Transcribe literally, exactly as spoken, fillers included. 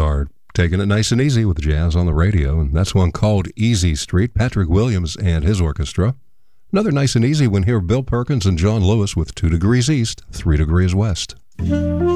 are taking it nice and easy with jazz on the radio, and that's one called Easy Street, Patrick Williams and his orchestra. Another nice and easy one here, Bill Perkins and John Lewis with Two Degrees East, Three Degrees West.